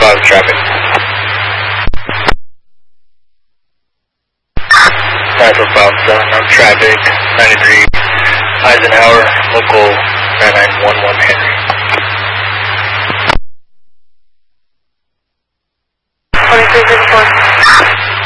5 traffic. 945 on traffic, 93 Eisenhower, local 9911 Henry.